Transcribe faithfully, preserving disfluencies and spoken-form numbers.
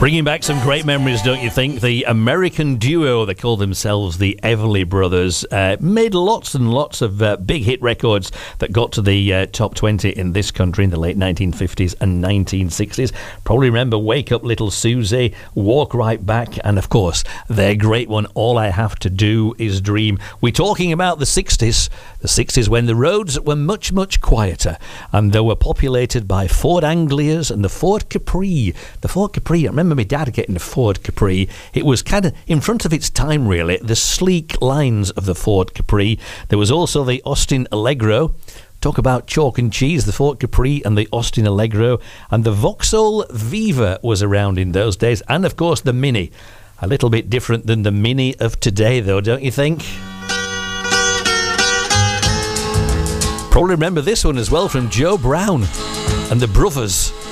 Bringing back some great memories, don't you think? The American duo, they call themselves the Everly Brothers, uh, made lots and lots of uh, big hit records that got to the uh, top twenty in this country in the late nineteen fifties and nineteen sixties. Probably remember Wake Up Little Susie, Walk Right Back, and of course, their great one, All I Have to Do Is Dream. We're talking about the sixties, the sixties when the roads were much, much quieter, and they were populated by Ford Anglias and the Ford Capri. The Ford Capri, I remember my dad getting a Ford Capri. It was kind of in front of its time, really. The sleek lines of the Ford Capri. There was also the Austin Allegro. Talk about chalk and cheese, the Ford Capri and the Austin Allegro. And the Vauxhall Viva was around in those days. And, of course, the Mini. A little bit different than the Mini of today, though, don't you think? Probably remember this one as well from Joe Brown and the Brothers.